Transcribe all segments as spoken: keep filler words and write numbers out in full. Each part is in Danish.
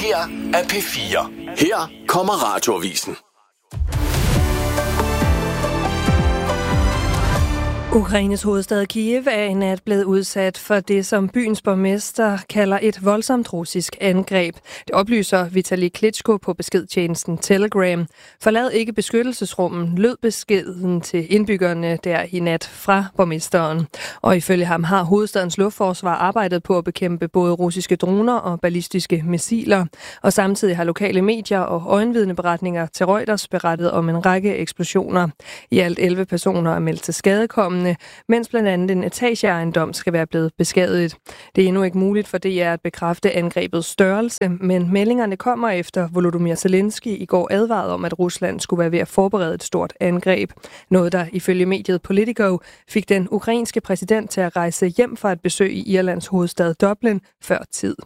her er P fire. Her kommer Radioavisen. Ukraines hovedstad Kiev er i nat blevet udsat for det, som byens borgmester kalder et voldsomt russisk angreb. Det oplyser Vitali Klitschko på beskedtjenesten Telegram. Forlad ikke beskyttelsesrummen, lød beskeden til indbyggerne der i nat fra borgmesteren. Og ifølge ham har hovedstadens luftforsvar arbejdet på at bekæmpe både russiske droner og ballistiske missiler. Og samtidig har lokale medier og øjenvidneberetninger til Reuters berettet om en række eksplosioner. I alt elleve personer er meldt til skadekommende, mens blandt andet en etageejendom skal være blevet beskadiget. Det er endnu ikke muligt for D R at bekræfte angrebets størrelse, men meldingerne kommer efter Volodymyr Zelensky i går advarede om, at Rusland skulle være ved at forberede et stort angreb. Noget, der ifølge mediet Politico fik den ukrainske præsident til at rejse hjem fra et besøg i Irlands hovedstad Dublin før tid.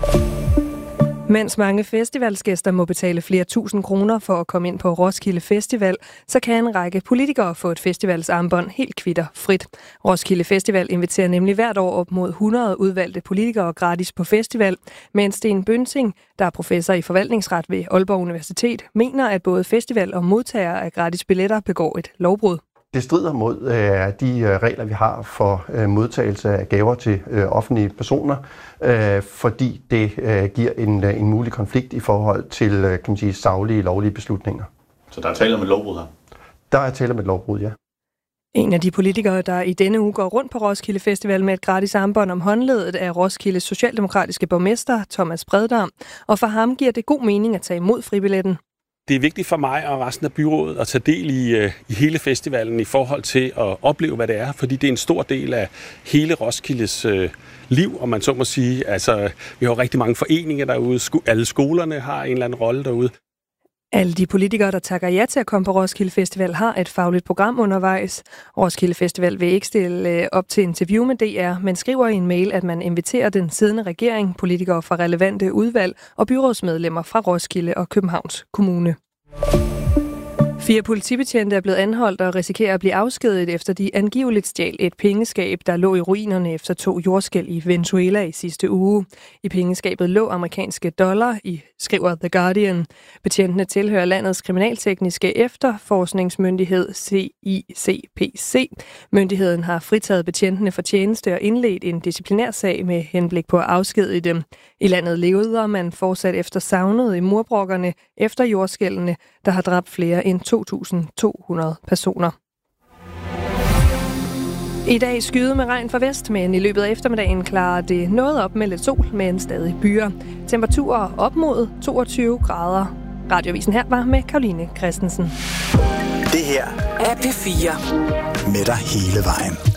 Mens mange festivalsgæster må betale flere tusind kroner for at komme ind på Roskilde Festival, så kan en række politikere få et festivalsarmbånd helt kvitterfrit. Roskilde Festival inviterer nemlig hvert år op mod hundrede udvalgte politikere gratis på festival, mens Sten Bønsing, der er professor i forvaltningsret ved Aalborg Universitet, mener, at både festival og modtagere af gratis billetter begår et lovbrud. Det strider mod øh, de regler, vi har for øh, modtagelse af gaver til øh, offentlige personer, øh, fordi det øh, giver en, en mulig konflikt i forhold til øh, kan man sige, saglige, lovlige beslutninger. Så der er tale om et lovbrud her? Der er tale om et lovbrud, ja. En af de politikere, der i denne uge går rundt på Roskilde Festival med et gratis armbånd om håndledet, er Roskildes socialdemokratiske borgmester Thomas Breddam, og for ham giver det god mening at tage imod fribilletten. Det er vigtigt for mig og resten af byrådet at tage del i, i hele festivalen i forhold til at opleve, hvad det er, fordi det er en stor del af hele Roskildes øh, liv, om man så må sige. Altså, vi har rigtig mange foreninger derude, sko- alle skolerne har en eller anden rolle derude. Alle de politikere, der takker ja til at komme på Roskilde Festival, har et fagligt program undervejs. Roskilde Festival vil ikke stille op til interview med D R, men skriver i en mail, at man inviterer den siddende regering, politikere fra relevante udvalg og byrådsmedlemmer fra Roskilde og Københavns Kommune. Fire politibetjente er blevet anholdt og risikerer at blive afskediget, efter de angiveligt stjal et pengeskab, der lå i ruinerne efter to jordskælv i Venezuela i sidste uge. I pengeskabet lå amerikanske dollar, i skriver The Guardian. Betjentene tilhører landets kriminaltekniske efterforskningsmyndighed C I C P C. Myndigheden har fritaget betjentene for tjeneste og indledt en disciplinærsag med henblik på at afskedige dem. I landet leder man fortsat efter savnet i murbrokkerne efter jordskælvene, der har dræbt flere end to tusind to hundrede personer. I dag skyde med regn fra vest, men i løbet af eftermiddagen klarer det noget op med lidt sol, men stadig byer. Temperaturer op mod toogtyve grader. Radioavisen her var med Karoline Christensen. Det her er P fire. Med dig hele vejen.